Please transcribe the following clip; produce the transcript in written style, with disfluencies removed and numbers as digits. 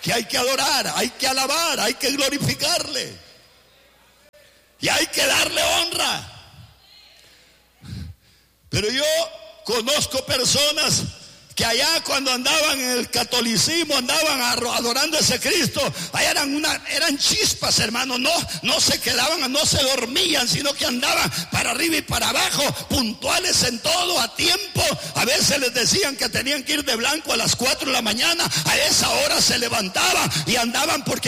que hay que adorar, hay que alabar, hay que glorificarle. Y hay que darle honra. Pero yo conozco personas que allá cuando andaban en el catolicismo, andaban adorando a ese Cristo, allá eran chispas, hermano, no se quedaban, no se dormían, sino que andaban para arriba y para abajo, puntuales en todo, a tiempo. A veces les decían que tenían que ir de blanco a las 4 de la mañana, a esa hora se levantaban y andaban porque